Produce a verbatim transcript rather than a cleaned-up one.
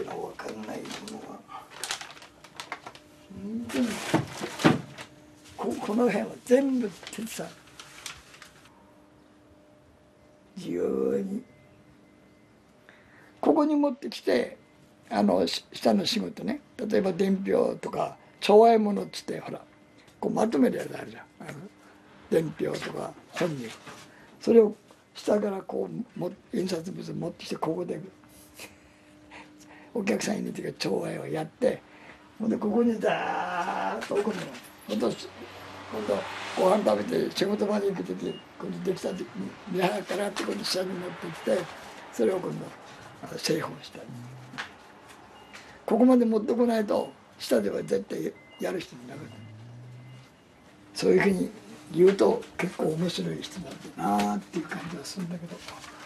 の分かんないものは本当に こ, この辺は全部手伝う。自由にここに持ってきて、あの下の仕事ね、例えば伝票とか調和物っつってほらこうまとめるやつあるじゃん、あの伝票とか本に、それを下からこうも印刷物持ってきて、ここでお客さんいる時は調和をやって、ほんでここにダーッと送るの。ほんと今度ご飯食べて仕事場に行く時、ここにできた時に見計らってこの下に持ってきて、それを今度製法したり、ここまで持ってこないと下では絶対やる人いなかった。そういうふうに言うと結構面白い人なんだなっていう感じはするんだけど。